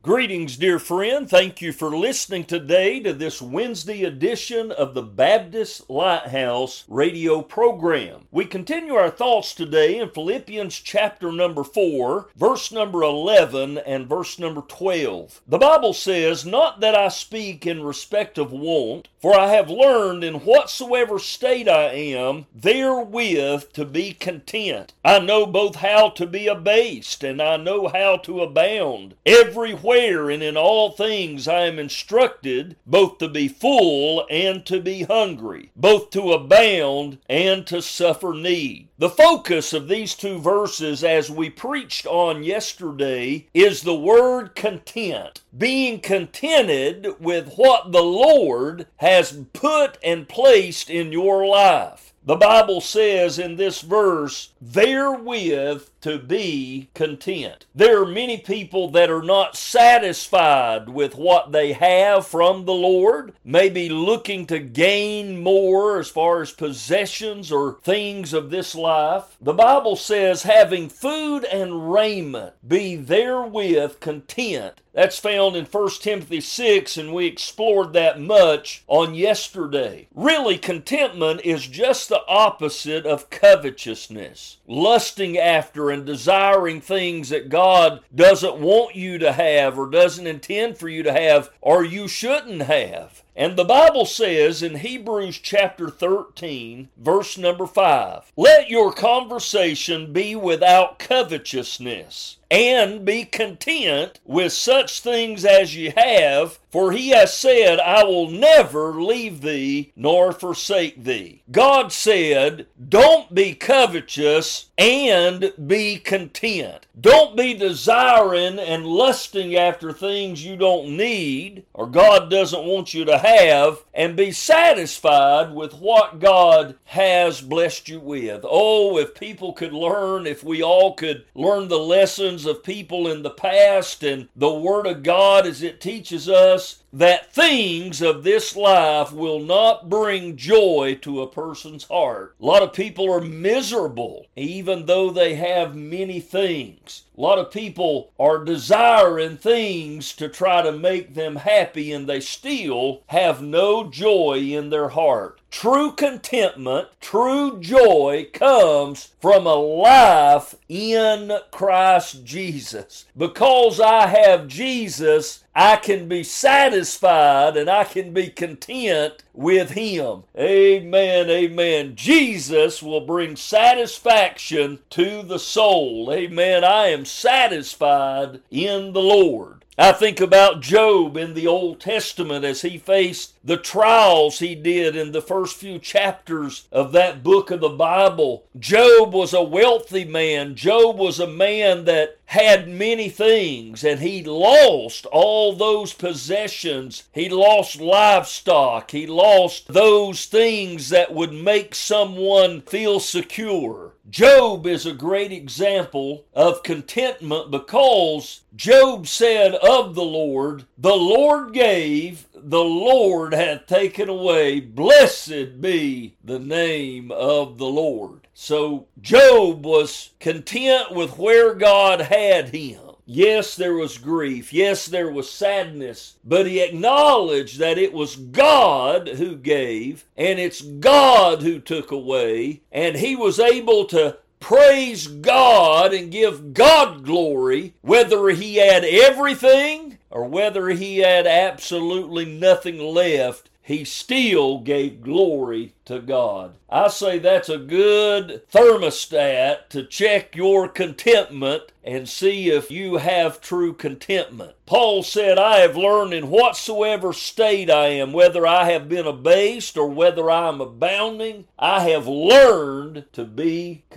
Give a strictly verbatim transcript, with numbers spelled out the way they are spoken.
Greetings, dear friend. Thank you for listening today to this Wednesday edition of the Baptist Lighthouse radio program. We continue our thoughts today in Philippians chapter number four, verse number eleven and verse number twelve. The Bible says, "Not that I speak in respect of want, for I have learned in whatsoever state I am, therewith to be content. I know both how to be abased, and I know how to abound. Everywhere and in all things I am instructed, both to be full and to be hungry, both to abound and to suffer need." The focus of these two verses, as we preached on yesterday, is the word content. Being contented with what the Lord has put and placed in your life. The Bible says in this verse, therewith to be content. There are many people that are not satisfied with what they have from the Lord, maybe looking to gain more as far as possessions or things of this life. The Bible says, having food and raiment, be therewith content. That's found in First Timothy six, and we explored that much on yesterday. Really, contentment is just the opposite of covetousness. Lusting after and desiring things that God doesn't want you to have or doesn't intend for you to have or you shouldn't have. And the Bible says in Hebrews chapter thirteen, verse number five, "Let your conversation be without covetousness, and be content with such things as ye have, for he has said, I will never leave thee nor forsake thee." God said, don't be covetous and be content. Don't be desiring and lusting after things you don't need or God doesn't want you to have, and be satisfied with what God has blessed you with. Oh, if people could learn, if we all could learn the lessons of people in the past and the Word of God as it teaches us that things of this life will not bring joy to a person's heart. A lot of people are miserable even though they have many things. A lot of people are desiring things to try to make them happy, and they still have no joy in their heart. True contentment, true joy comes from a life in Christ Jesus. Because I have Jesus, I can be satisfied and I can be content with Him. Amen, amen. Jesus will bring satisfaction to the soul. Amen. I am satisfied in the Lord. I think about Job in the Old Testament as he faced the trials he did in the first few chapters of that book of the Bible. Job was a wealthy man. Job was a man that had many things, and he lost all those possessions. He lost livestock. He lost those things that would make someone feel secure. Job is a great example of contentment because Job said of the Lord, the Lord gave, the Lord hath taken away. Blessed be the name of the Lord. So Job was content with where God had him. Yes, there was grief. Yes, there was sadness. But he acknowledged that it was God who gave, and it's God who took away. And he was able to praise God and give God glory, whether he had everything or whether he had absolutely nothing left. He still gave glory to God. I say that's a good thermostat to check your contentment and see if you have true contentment. Paul said, I have learned in whatsoever state I am, whether I have been abased or whether I am abounding, I have learned to be content.